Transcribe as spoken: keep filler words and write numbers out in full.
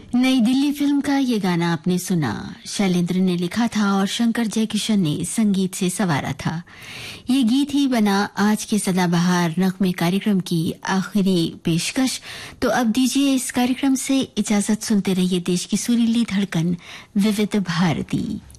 नई दिल्ली फिल्म का ये गाना आपने सुना। शैलेंद्र ने लिखा था और शंकर जयकिशन ने संगीत से संवारा था। ये गीत ही बना आज के सदाबहार नगमे कार्यक्रम की आखिरी पेशकश। तो अब दीजिए इस कार्यक्रम से इजाजत, सुनते रहिए देश की सुरीली धड़कन विविध भारती।